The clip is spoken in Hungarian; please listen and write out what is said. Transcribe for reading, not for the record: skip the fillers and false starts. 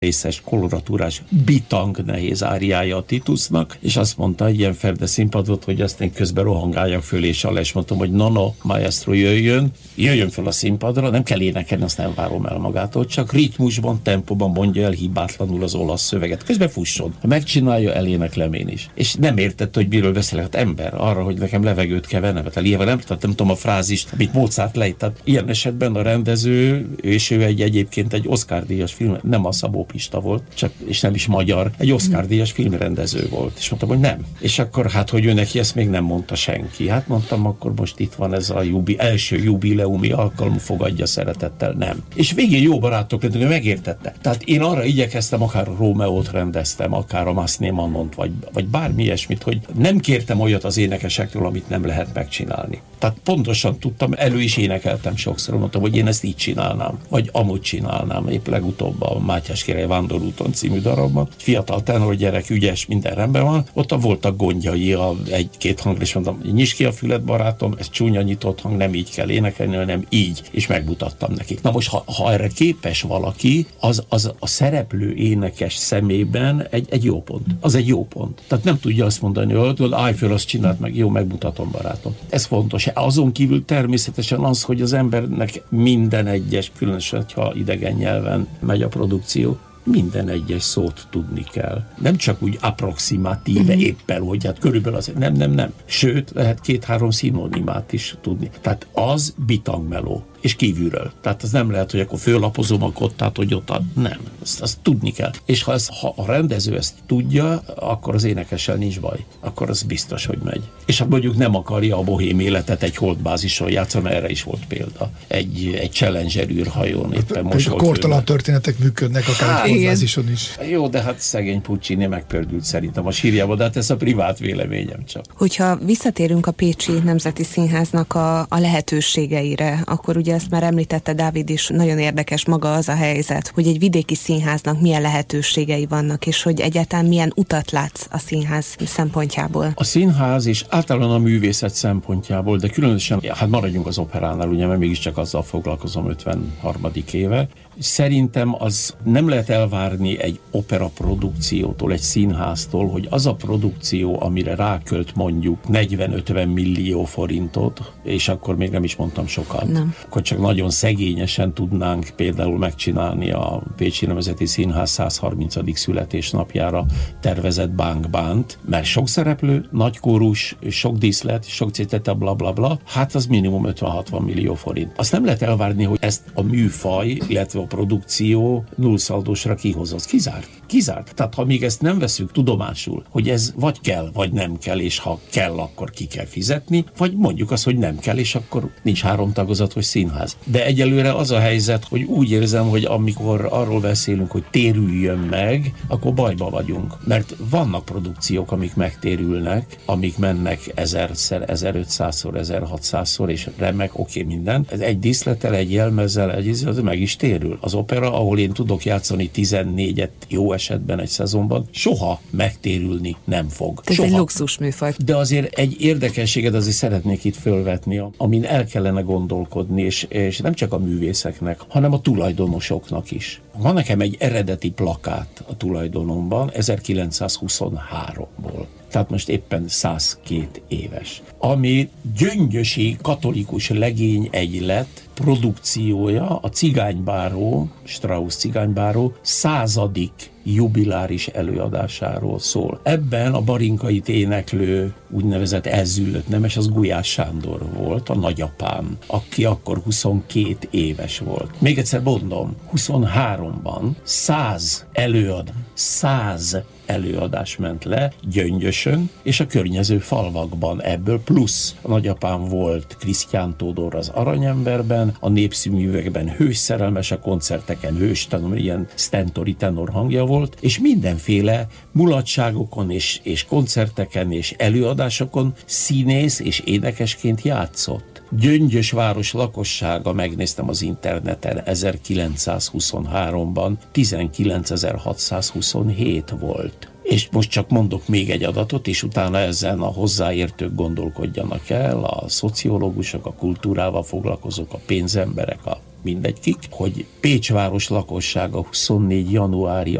részes, koloratúrás, bitang nehéz áriája a Titusnak, és azt mondta egy ilyen ferde színpadot, hogy azt én közben rohangáljak föl, és alá is mondtam, hogy no, maestro, jöjjön föl a színpadra, nem kell énekelni, azt nem várom el magától, csak ritmusban, tempóban mondja el hibátlanul az olasz szöveget. Közben fusson. Ha megcsinálja, eléneklem én is. És nem értette, hogy miről beszélek. Hát ember, arra, hogy nekem levegőt kell vennem, nem tudom a frázist, amit Mozart lejt. Tehát ilyen esetben a rendező, és ő egyébként egy Oscar-díjas film, nem a Szabó Pista volt, csak, és nem is magyar, egy Oscar-díjas filmrendező volt. És mondtam, hogy nem. És akkor hát, hogy ő neki ezt még nem mondta senki. Hát mondtam, akkor most itt van ez a első jubileumi alkalom, fogadja szeretettel, nem. És végén jó barátok lettünk, ő megértette. Tehát én arra igyekeztem, akár a Rómeót rendeztem, akár a Masné Manont, vagy bármi ilyesmit, hogy nem kértem olyat az énekesektől, amit nem lehet megcsinálni. Tehát pontosan tudtam, elő is énekeltem sokszor, mondtam, hogy én ezt így csinálnám, vagy amúgy csinálnám. Épp legutóbb a Mátyás király Vándorúton című darabban. Fiatal tenor gyerek, ügyes, minden rendben van. Ott voltak gondjai egy-két hangra, és mondtam, nyisd ki a fület, barátom, ez csúnya nyitott hang, nem így kell énekelni, hanem így, és megmutattam nekik. Na most, ha erre képes valaki, az a szereplő énekes szemében egy jó pont. Az egy jó pont. Tehát nem tudja azt mondani, hogy állj föl, azt csináld meg, jó, megmutatom, barátom. Ez fontos. Azon kívül természetesen az, hogy az embernek minden egyes, különösen, ha idegen nyelven megy a produkció, minden egyes szót tudni kell. Nem csak úgy approximatíve éppen, hogy hát körülbelül az, nem. Sőt, lehet 2-3 szinonimát is tudni. Tehát az bitangmeló. És kívülről. Tehát az nem lehet, hogy akkor főlapozom a kottát, hogy ott nem. Azt tudni kell. És ha a rendező ezt tudja, akkor az énekessel nincs baj. Akkor az biztos, hogy megy. És hát mondjuk nem akarja a bohém életet egy holdbázison játszani, erre is volt példa. Egy Challenger űrhajón éppen most volt. Kortalan történetek működnek akár egy holdbázison is. Jó, de hát szegény Puccini megpördült szerintem a sírjába, de hát ez a privát véleményem csak. Hogyha visszatérünk a Pécsi Nemzeti Színháznak a lehetőségeire, akkor ugye ezt már említette Dávid is, nagyon érdekes maga az a helyzet, hogy egy vidéki színháznak milyen lehetőségei vannak, és hogy egyáltalán milyen utat látsz a színház szempontjából. A színház és általában a művészet szempontjából, de különösen, hát maradjunk az operánál, ugye, mert mégiscsak azzal foglalkozom 53. éve. Szerintem az nem lehet elvárni egy opera produkciótól, egy színháztól, hogy az a produkció, amire rákölt mondjuk 40-50 millió forintot, és akkor még nem is mondtam sokat, akkor csak nagyon szegényesen tudnánk például megcsinálni a Pécsi Nemzeti Színház 130. születésnapjára tervezett bánkbánt, mert sok szereplő, nagy kórus, sok díszlet, sok citete, blablabla, hát az minimum 50-60 millió forint. Azt nem lehet elvárni, hogy ezt a műfaj, illetve a produkció nullszaldósra kihozott. Kizárt. Tehát ha még ezt nem veszünk tudomásul, hogy ez vagy kell, vagy nem kell, és ha kell, akkor ki kell fizetni, vagy mondjuk azt, hogy nem kell, és akkor nincs 3 tagozatos színház. De egyelőre az a helyzet, hogy úgy érzem, hogy amikor arról beszélünk, hogy térüljön meg, akkor bajba vagyunk. Mert vannak produkciók, amik megtérülnek, amik mennek 1000-szer, 1500-szor, 1600-szor, és remek, oké, minden. Ez egy díszlettel, egy jelmezzel, az meg is térül. Az opera, ahol én tudok játszani 14-et jó esetben egy szezonban, soha megtérülni nem fog. Ez egy luxus műfaj. De azért egy érdekességet azért szeretnék itt fölvetni, amin el kellene gondolkodni, és nem csak a művészeknek, hanem a tulajdonosoknak is. Van nekem egy eredeti plakát a tulajdonomban 1923-ból. Tehát most éppen 102 éves. Ami Gyöngyösi katolikus legény egylet produkciója, a Cigánybáró, Strauss Cigánybáró 100. jubiláris előadásáról szól. Ebben a Barinkait éneklő úgynevezett elzüllött nemes, az Gulyás Sándor volt, a nagyapám, aki akkor 22 éves volt. Még egyszer mondom, 23-ban 100 előadás ment le Gyöngyösön és a környező falvakban ebből, plusz a nagyapám volt Krisztián Tódor az Aranyemberben, a Népszínművekben hős szerelmes, a koncerteken hős, ilyen stentori tenor hangja volt, és mindenféle mulatságokon és koncerteken és előadásokon színész és énekesként játszott. Gyöngyös város lakossága, megnéztem az interneten, 1923-ban 19.627 volt. És most csak mondok még egy adatot, és utána ezen a hozzáértők gondolkodjanak el, a szociológusok, a kultúrával foglalkozók, a pénzemberek, a mindegy kik, hogy Pécs város lakossága 24. januári